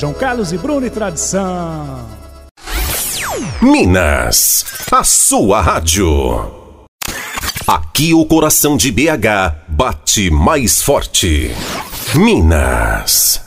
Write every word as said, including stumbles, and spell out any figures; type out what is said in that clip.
João Carlos e Bruno e tradição. Minas, a sua rádio. Aqui o coração de B H bate mais forte. Minas.